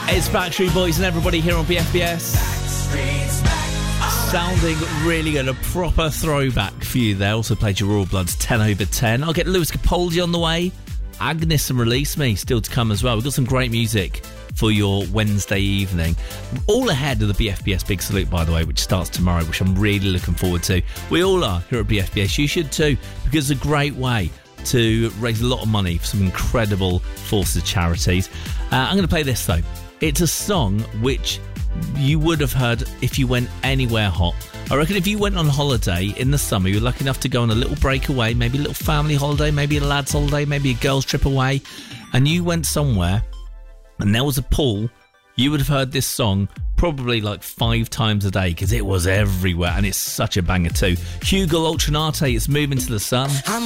It's Backstreet Boys and everybody here on BFBS. Sounding really good. A proper throwback for you there. Also played your Royal Bloods 10 over 10. I'll get Lewis Capaldi on the way. Agnes and Release Me still to come as well. We've got some great music for your Wednesday evening. All ahead of the BFBS Big Salute, by the way, which starts tomorrow, which I'm really looking forward to. We all are here at BFBS. You should too, because it's a great way to raise a lot of money for some incredible forces of charities. I'm going to play this though. It's a song which you would have heard if you went anywhere hot. I reckon if you went on holiday in the summer, you were lucky enough to go on a little break away, maybe a little family holiday, maybe a lad's holiday, maybe a girl's trip away, and you went somewhere and there was a pool, you would have heard this song probably like 5 times a day because it was everywhere, and it's such a banger too. Hugo Ultranate, it's Moving to the Sun.